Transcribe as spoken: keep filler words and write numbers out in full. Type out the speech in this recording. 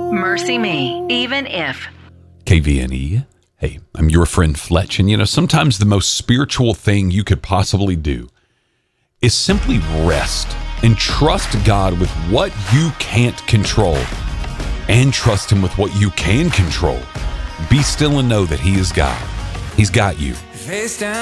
Mercy Me, even if. K V N E. Hey, I'm your friend Fletch, and you know, sometimes the most spiritual thing you could possibly do is simply rest and trust God with what you can't control and trust Him with what you can control. Be still and know that He is God. He's got you. Face down.